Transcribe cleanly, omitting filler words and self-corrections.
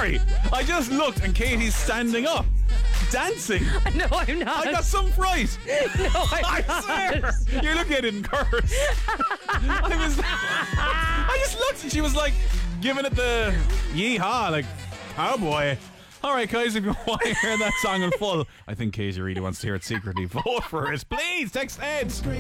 sorry. I just looked and Katie's standing up, dancing. No, I'm not. I got some fright. No, I'm not. swear. You look at it and curse. I just looked and she was like giving it the yeehaw, like cowboy. All right, guys, if you want to hear that song in full, I think Katie really wants to hear it secretly. Vote for it, please. Text Ed.